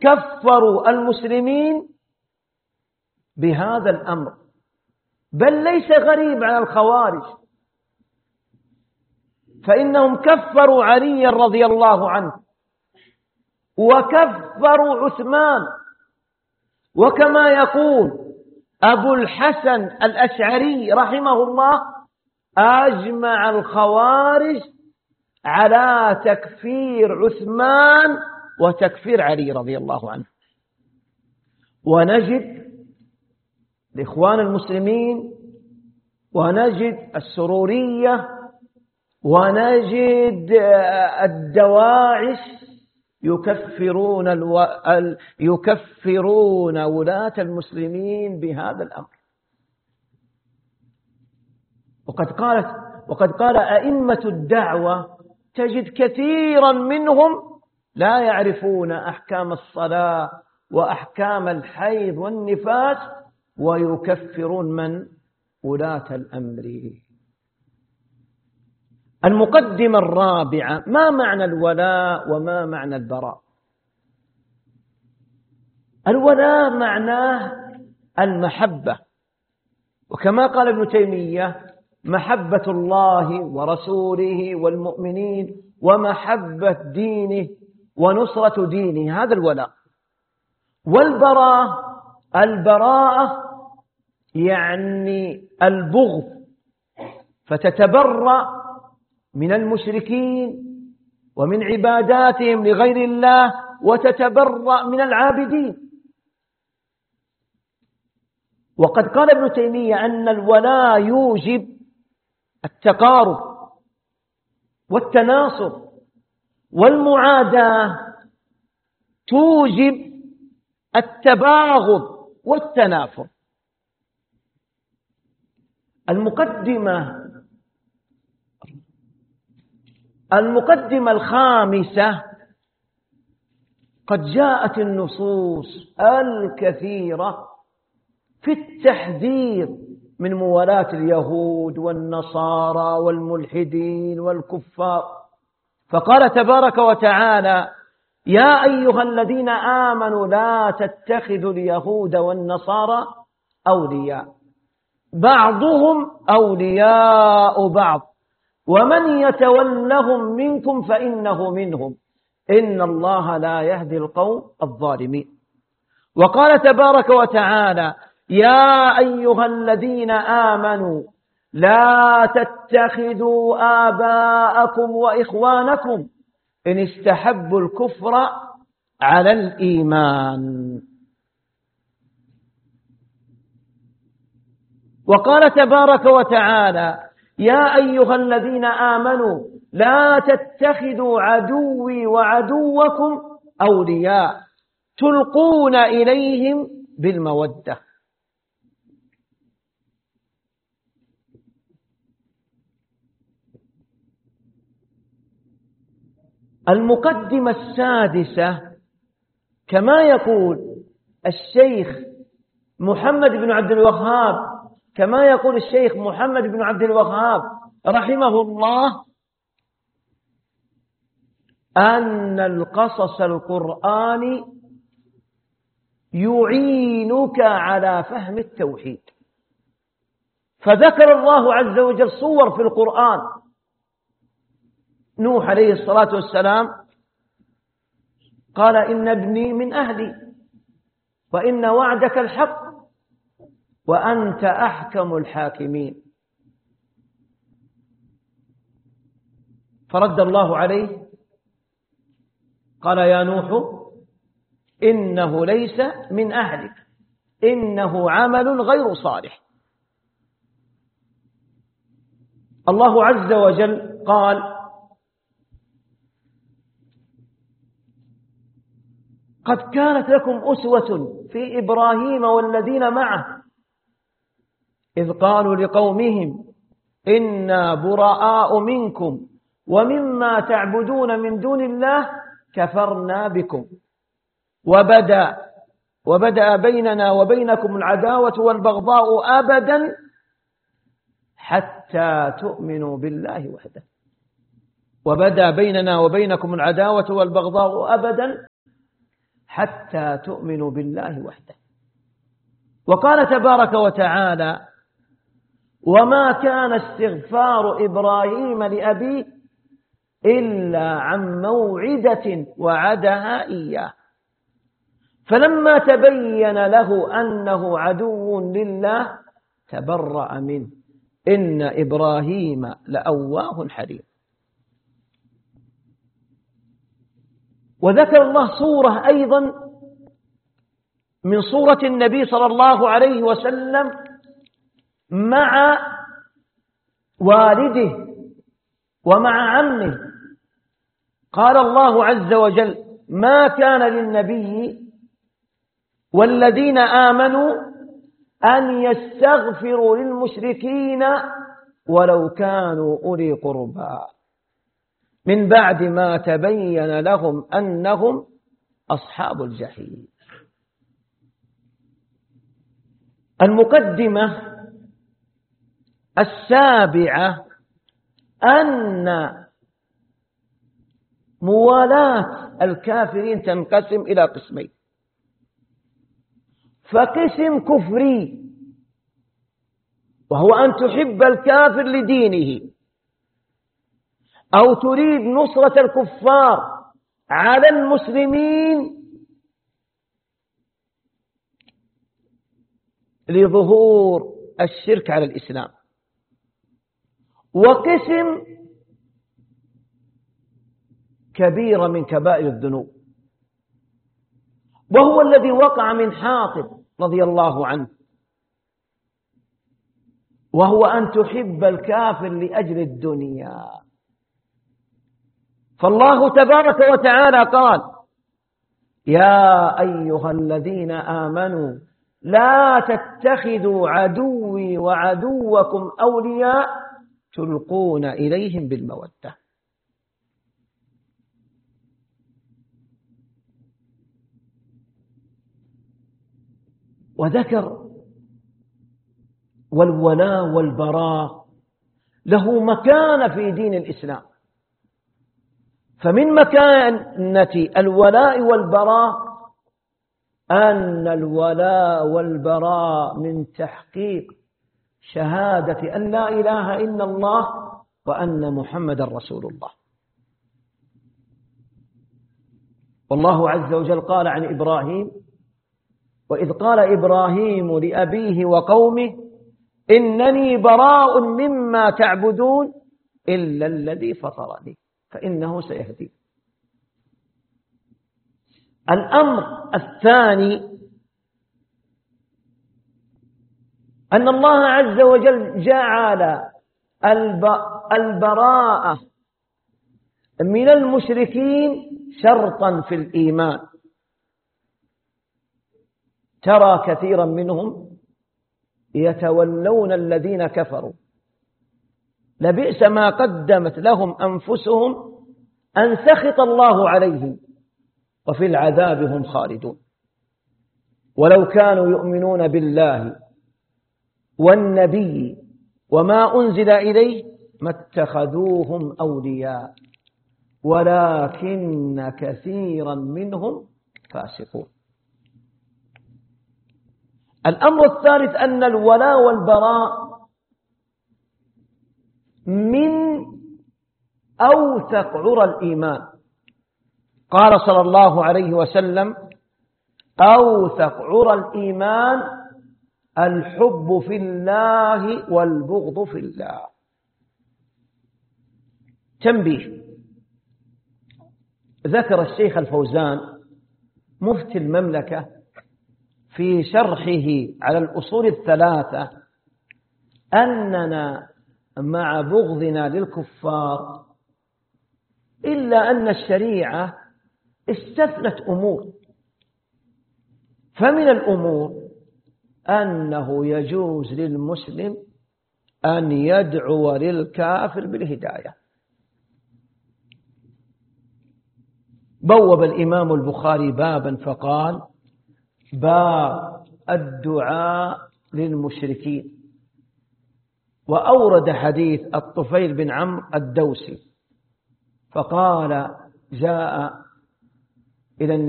كفروا المسلمين بهذا الأمر، بل ليس غريب على الخوارج، فإنهم كفروا علي رضي الله عنه وكفروا عثمان. وكما يقول أبو الحسن الأشعري رحمه الله: أجمع الخوارج على تكفير عثمان وتكفير علي رضي الله عنه. ونجد الإخوان المسلمين، ونجد السرورية، ونجد الدواعش يكفرون ولاة المسلمين بهذا الأمر. وقد قال أئمة الدعوة تجد كثيرا منهم لا يعرفون أحكام الصلاة وأحكام الحيض والنفاس، ويكفرون من؟ ولاة الأمر. المقدمة الرابعة: ما معنى الولاء وما معنى البراء؟ الولاء معناه المحبة، وكما قال ابن تيمية: محبة الله ورسوله والمؤمنين ومحبة دينه ونصرة دينه، هذا الولاء. البراءة يعني البغض، فتتبرأ من المشركين ومن عباداتهم لغير الله، وتتبرأ من العابدين. وقد قال ابن تيمية أن الولاء يوجب التقارب والتناصر، والمعاداة توجب التباغض والتنافر. المقدمة الخامسة: قد جاءت النصوص الكثيرة في التحذير من موالاة اليهود والنصارى والملحدين والكفار. فقال تبارك وتعالى: يا أيها الذين آمنوا لا تتخذوا اليهود والنصارى أولياء، بعضهم أولياء بعض، ومن يتولهم منكم فإنه منهم، إن الله لا يهدي القوم الظالمين. وقال تبارك وتعالى: يا أيها الذين آمنوا لا تتخذوا آباءكم وإخوانكم إن استحبوا الكفر على الإيمان. وقال تبارك وتعالى: يا أيها الذين آمنوا لا تتخذوا عدوي وعدوكم أولياء تلقون إليهم بالمودة. المقدمة السادسة: كما يقول الشيخ محمد بن عبد الوهاب رحمه الله، أن القصص القرآني يعينك على فهم التوحيد. فذكر الله عز وجل صور في القرآن: نوح عليه الصلاة والسلام قال: إن ابني من أهلي وإن وعدك الحق وأنت أحكم الحاكمين. فرد الله عليه قال: يا نوح إنه ليس من أهلك إنه عمل غير صالح. الله عز وجل قال: قد كانت لكم أسوة في إبراهيم والذين معه إذ قالوا لقومهم إنا براء منكم ومما تعبدون من دون الله كفرنا بكم وبدأ بيننا وبينكم العداوة والبغضاء أبدا حتى تؤمنوا بالله وحده. وبدأ بيننا وبينكم العداوة والبغضاء أبدا حتى تؤمنوا بالله وحده. وقال تبارك وتعالى: وما كان استغفار إبراهيم لأبيه إلا عن موعدة وعدها إياه فلما تبين له أنه عدو لله تبرأ منه إن إبراهيم لأواه حليم. وذكر الله صورة أيضا من صورة النبي صلى الله عليه وسلم مع والده ومع عمه. قال الله عز وجل: ما كان للنبي والذين آمنوا أن يستغفروا للمشركين ولو كانوا أولي قربى من بعد ما تبين لهم أنهم أصحاب الجحيم. المقدمة السابعة أن موالاة الكافرين تنقسم إلى قسمين: فقسم كفري وهو أن تحب الكافر لدينه أو تريد نصرة الكفار على المسلمين لظهور الشرك على الإسلام. وقسم كبيرة من كبائر الذنوب وهو الذي وقع من حاطب رضي الله عنه، وهو أن تحب الكافر لأجل الدنيا. فالله تبارك وتعالى قال: يا أيها الذين آمنوا لا تتخذوا عدوي وعدوكم أولياء تلقون إليهم بالمودة. وذكر والولاء والبراء له مكانة في دين الإسلام. فمن مكانة الولاء والبراء أن الولاء والبراء من تحقيق شهادة أن لا إله إلا الله وأن محمد رسول الله. والله عز وجل قال عن إبراهيم: وإذ قال إبراهيم لأبيه وقومه إنني براء مما تعبدون إلا الذي فطرني فإنه سيهدي. الأمر الثاني أن الله عز وجل جعل البراءة من المشركين شرطا في الإيمان. ترى كثيرا منهم يتولون الذين كفروا لبئس ما قدمت لهم أنفسهم أن سخط الله عليهم وفي العذاب هم خالدون. ولو كانوا يؤمنون بالله والنبي وما أنزل إليه ما اتخذوهم أولياء ولكن كثيرا منهم فاسقون. الأمر الثالث أن الولاء والبراء من أوثق عرى الإيمان. قال صلى الله عليه وسلم: أوثق عرى الإيمان الحب في الله والبغض في الله. تنبيه: ذكر الشيخ الفوزان مفتي المملكة في شرحه على الأصول الثلاثة أننا مع بغضنا للكفار إلا أن الشريعة استثنت أمور. فمن الأمور أنه يجوز للمسلم أن يدعو للكافر بالهداية. بوب الإمام البخاري بابا فقال: باب الدعاء للمشركين. وأورد حديث الطفيل بن عمرو الدوسي فقال: جاء إلى